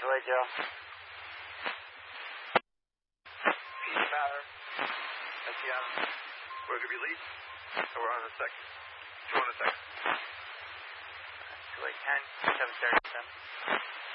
Delay, Joe. East Batter. SCM. We're going to be lead. So we're on the second. 2 on the second. Delay 10, 737.